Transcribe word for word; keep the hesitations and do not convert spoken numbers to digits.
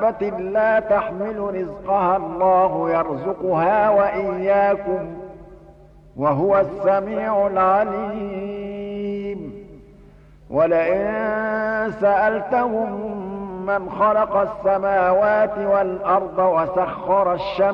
دابة لا تحمل رزقها الله يرزقها وإياكم وهو السميع العليم ولئن سألتهم من خلق السماوات والأرض وسخر الشمس